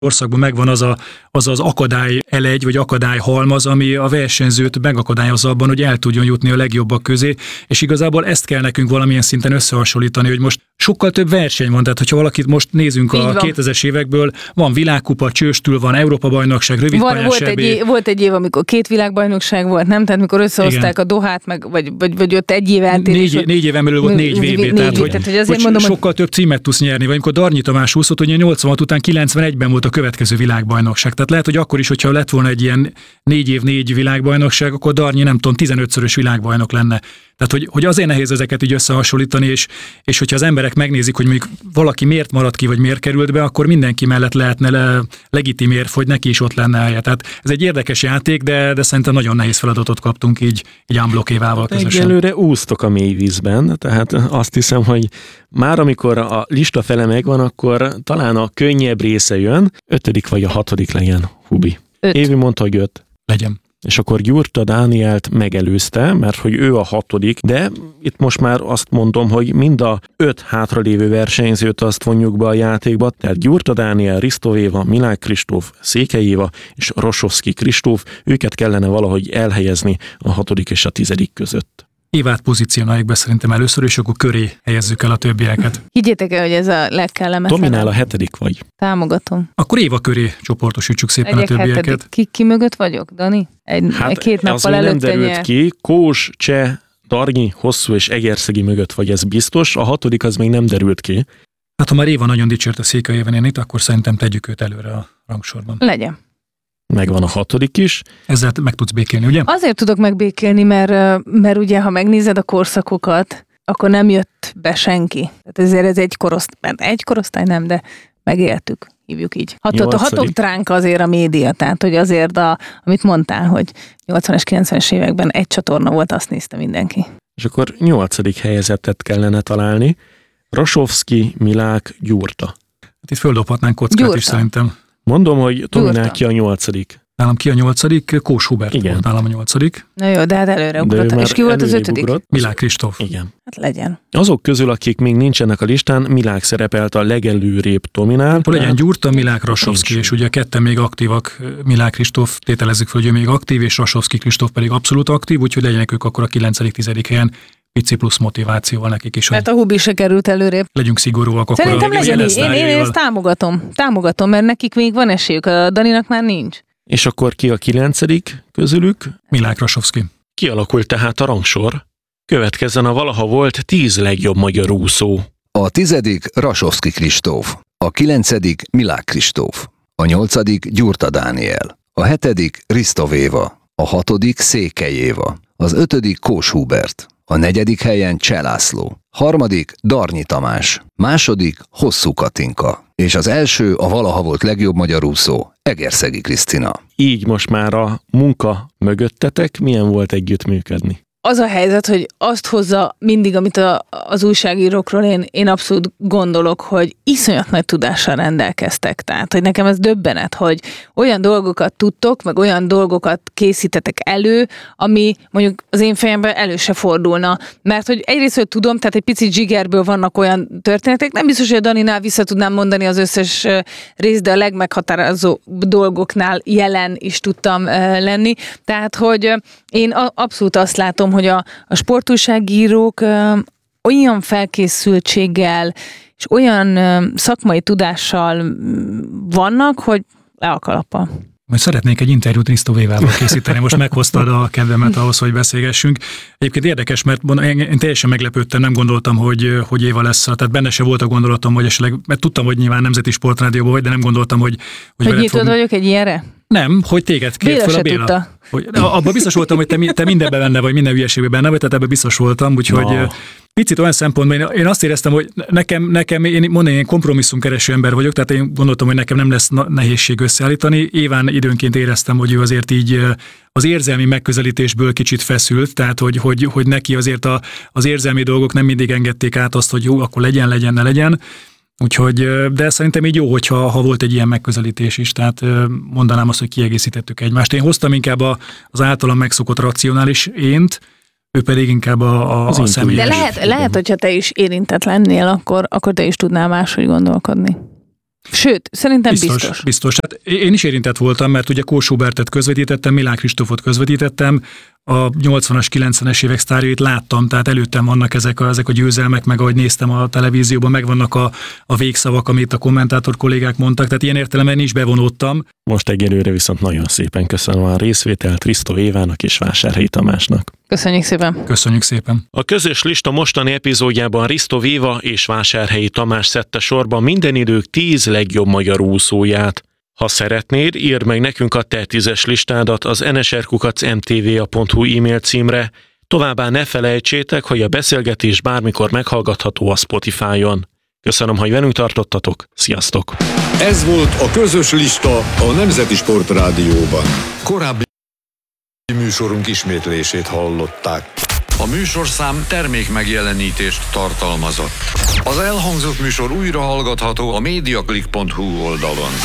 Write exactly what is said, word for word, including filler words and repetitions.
országban megvan az a, az, az akadály elegy, vagy akadály halmaz, ami a versenyzőt megakadályozza abban, hogy el tudjon jutni a legjobbak közé, és igazából ezt kell nekünk valamilyen szinten összehasonlítani, hogy most sokkal több verseny van, tehát hogyha valakit most nézünk a kétezres évekből, van világkupa, csőstül van, Európa-bajnokság, rövidpályás volt, egy év, volt egy év, amikor két világbajnokság volt, nem? Tehát mikor összehozták a Dohát, meg, vagy, vagy, vagy ott egy év eltérés. Négy, négy éven belül volt négy vé bé, tehát, hogy, tehát, hogy, azért hogy mondom, sokkal több címet tudsz nyerni, vagy amikor Darnyi Tamás úszott, hogy nyolcvanhat után kilencvenegyben volt a következő világbajnokság. Tehát lehet, hogy akkor is, hogyha lett volna egy ilyen négy év négy világbajnokság, akkor Darnyi nem tudom, tizenötszörös világbajnok lenne. Tehát, hogy, hogy azért nehéz ezeket így összehasonlítani, és, és hogyha az emberek megnézik, hogy mondjuk valaki miért maradt ki, vagy miért került be, akkor mindenki mellett lehetne le, legitim érv, hogy neki is ott lenne helye. Tehát ez egy érdekes játék, de, de szerintem nagyon nehéz feladatot kaptunk így, így unblockévával közösen. Egyelőre úsztok a mélyvízben, tehát azt hiszem, hogy már amikor a lista fele megvan, akkor talán a könnyebb része jön, ötödik vagy a hatodik legyen, Hubi. Öt. Évi mondta, hogy öt. Legyen. És akkor Gyurta Dánielt megelőzte, mert hogy ő a hatodik, de itt most már azt mondom, hogy mind a öt hátralévő versenyzőt azt vonjuk be a játékba, tehát Gyurta Dániel, Risto Éva, Milák Kristóf, Székely Éva és Rosovszky Kristóf, őket kellene valahogy elhelyezni a hatodik és a tizedik között. Évát pozícionáljuk be szerintem először, és akkor köré helyezzük el a többieket. Higgyétek el, hogy ez a legkellemetlenebb. Dominál a hetedik vagy. Támogatom. Akkor Éva köré csoportosítsuk szépen Egyek a többieket. Hetedik. Ki, ki mögött vagyok, Dani? Egy, hát egy két nappal előtte nem derült nyer. ki. Kós, Cseh, Darnyi, Hosszú és Egerszegi mögött vagy, ez biztos. A hatodik az még nem derült ki. Hát ha már Éva nagyon dicsérte Székely Évenét, akkor szerintem tegyük őt előre a rangsorban. Legyen. Megvan a hatodik is. Ezzel meg tudsz békélni, ugye? Azért tudok megbékélni, mert, mert ugye, ha megnézed a korszakokat, akkor nem jött be senki. Tehát ezért ez egy korosztály, egy korosztály nem, de megéltük, hívjuk így. Hatott, hatott ránk azért a média, tehát hogy azért, a, amit mondtál, hogy nyolcvanas, kilencvenes években egy csatorna volt, azt nézte mindenki. És akkor nyolcadik helyezettet kellene találni. Rosovszky, Milák, Gyurta. Hát itt földobhatnánk kockát Gyurta. is szerintem. Mondom, hogy Tominál ki a nyolcadik. Nálam ki a nyolcadik? Kós Hubert Igen. volt nálam a nyolcadik. Na jó, de hát előre ugrott. És ki volt az ötödik? Ugrott. Milák Kristóf. Igen. Hát legyen. Azok közül, akik még nincsenek a listán, Milák szerepelt a legelőrébb Tominál. Akkor legyen Gyurta, Milák, Rosovszky, és ugye ketten még aktívak. Milák Kristóf, tételezzük fel, hogy ő még aktív, és Rosovszky Kristóf pedig abszolút aktív, úgyhogy legyenek ők akkor a kilencedik tizedik helyen. Pici plusz motivációval nekik is. Mert a Hubi se került előrébb. Legyünk szigorúak. Akkor szerintem legyen így. Én, én ezt támogatom. Támogatom, mert nekik még van esélyük, a Daninak már nincs. És akkor ki a kilencedik közülük? Milák Rosovszky. Kialakult tehát a rangsor. Következzen a valaha volt tíz legjobb magyar úszó. A tizedik Rosovszky Kristóf, a kilencedik Milák Kristóf, a nyolcadik Gyurta Dániel, a hetedik Risto Éva, a hatodik Székely Éva, az ötödik Kós Hubert, a negyedik helyen Cseh László, harmadik Darnyi Tamás, második Hosszú Katinka, és az első a valaha volt legjobb magyar úszó, Egerszegi Krisztina. Így most már a munka mögöttetek, milyen volt együttműködni? Az a helyzet, hogy azt hozza mindig, amit a, az újságírókról én, én abszolút gondolok, hogy iszonyat nagy tudással rendelkeztek. Tehát, hogy nekem ez döbbenet, hogy olyan dolgokat tudtok, meg olyan dolgokat készítetek elő, ami mondjuk az én fejemben elő se fordulna. Mert hogy egyrészt, hogy tudom, tehát egy picit zsigerből vannak olyan történetek, nem biztos, hogy a Daninál vissza tudnám mondani az összes részt, de a legmeghatározó dolgoknál jelen is tudtam lenni. Tehát, hogy én abszolút azt látom, hogy a, a sportújságírók ö, olyan felkészültséggel és olyan ö, szakmai tudással vannak, hogy le a kalappal. Majd szeretnék egy interjút Risto Évával készíteni, most meghoztad a kedvemet ahhoz, hogy beszélgessünk. Egyébként érdekes, mert én teljesen meglepődtem, nem gondoltam, hogy, hogy Éva lesz, tehát benne se volt a gondolatom, hogy esetleg, mert tudtam, hogy nyilván Nemzeti Sportrádióban vagy, de nem gondoltam, hogy... Hogy, hogy nyitott fog... vagyok egy ilyenre? Nem, hogy téged kért fel a Béla. Hogy, abban biztos voltam, hogy te, te mindenben benne vagy, minden hülyeségben benne vagy, tehát ebben biztos voltam, úgyhogy no. Picit olyan szempontból, én, én azt éreztem, hogy nekem, nekem én mondani, én kompromisszumkereső ember vagyok, tehát én gondoltam, hogy nekem nem lesz nehézség összeállítani. Éván időnként éreztem, hogy ő azért így az érzelmi megközelítésből kicsit feszült, tehát hogy, hogy, hogy neki azért a, az érzelmi dolgok nem mindig engedték át azt, hogy jó, akkor legyen, legyen, ne legyen. Úgyhogy, de szerintem így jó, hogyha ha volt egy ilyen megközelítés is, tehát mondanám azt, hogy kiegészítettük egymást. Én hoztam inkább a, az általam megszokott racionális ént, ő pedig inkább a, a, a személyes. De lehet, lehet, hogyha te is érintett lennél, akkor, akkor te is tudnál máshogy gondolkodni. Sőt, szerintem biztos. Biztos. biztos. Hát én is érintett voltam, mert ugye Kós Hubertet közvetítettem, Milák Kristófot közvetítettem, a nyolcvanas, kilencvenes évek sztárjait láttam, tehát előttem vannak ezek a, ezek a győzelmek, meg ahogy néztem a televízióban, megvannak a, a végszavak, amit a kommentátor kollégák mondtak, tehát ilyen értelemben is bevonódtam. Most egyelőre viszont nagyon szépen köszönöm a részvételt Risztó Évának és Vásárhelyi Tamásnak. Köszönjük szépen! Köszönjük szépen! A közös lista mostani epizódjában Risztó Éva és Vásárhelyi Tamás szedte sorba minden idők tíz legjobb magyar úszóját. Ha szeretnéd, írd meg nekünk a te tízes listádat az en es er kukac em té vé á pont hu e-mail címre. Továbbá ne felejtsétek, hogy a beszélgetés bármikor meghallgatható a Spotify-on. Köszönöm, hogy velünk tartottatok, sziasztok! Ez volt a közös lista a Nemzeti Sportrádióban. Korábbi műsorunk ismétlését hallották. A műsorszám termék megjelenítést tartalmazott. Az elhangzott műsor újra hallgatható a mediaclick pont hu oldalon.